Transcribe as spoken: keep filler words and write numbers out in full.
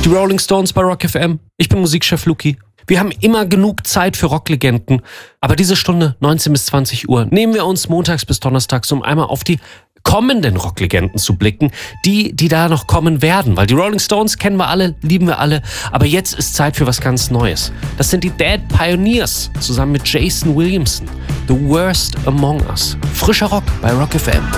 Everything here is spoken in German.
Die Rolling Stones bei Rock F M. Ich bin Musikchef Luki. Wir haben immer genug Zeit für Rocklegenden, aber diese Stunde, neunzehn bis zwanzig Uhr, nehmen wir uns montags bis donnerstags, um einmal auf die kommenden Rocklegenden zu blicken, die, die da noch kommen werden. Weil die Rolling Stones kennen wir alle, lieben wir alle, aber jetzt ist Zeit für was ganz Neues. Das sind die Dead Pioneers, zusammen mit Jason Williamson. The Worst Among Us. Frischer Rock bei Rock F M.